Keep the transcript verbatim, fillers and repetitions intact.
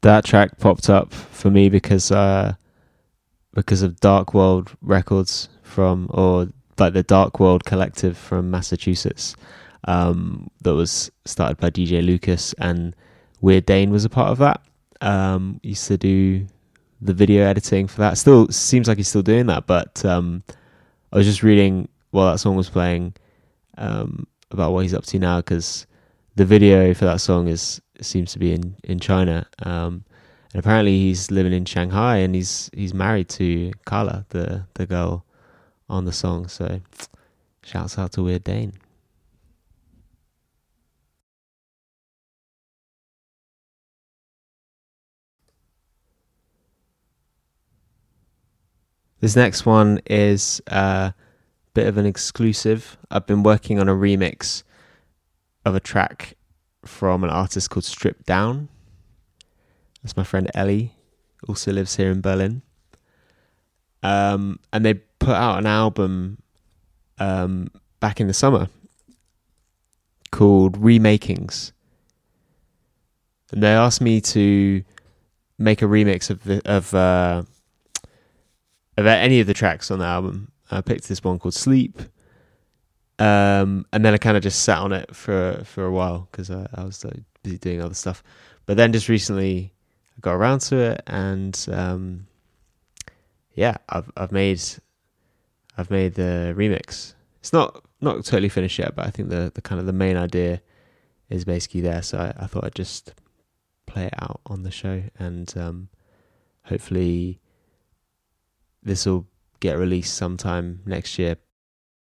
That track popped up for me because uh, because of Dark World Records from, or like the Dark World Collective from Massachusetts, um, that was started by D J Lucas, and Weird Dane was a part of that. Um, used to do the video editing for that. Still seems like he's still doing that, but um, I was just reading while that song was playing um, about what he's up to now, because the video for that song is seems to be in in China, um, and apparently he's living in Shanghai, and he's he's married to Carla, the the girl on the song. So shouts out to Weird Dane. This next one is a bit of an exclusive. I've been working on a remix of a track from an artist called Stripped Down. That's my friend Ellie, also lives here in Berlin. Um, and they put out an album um, back in the summer called Remakings. And they asked me to make a remix of the, of uh, of any of the tracks on the album. I picked this one called Sleep, um, and then I kind of just sat on it for for a while because I, I was like, busy doing other stuff. But then just recently, I got around to it, and um, yeah, I've I've made I've made the remix. It's not not totally finished yet, but I think the the kind of the main idea is basically there. So I, I thought I'd just play it out on the show, and um, hopefully this will get released sometime next year,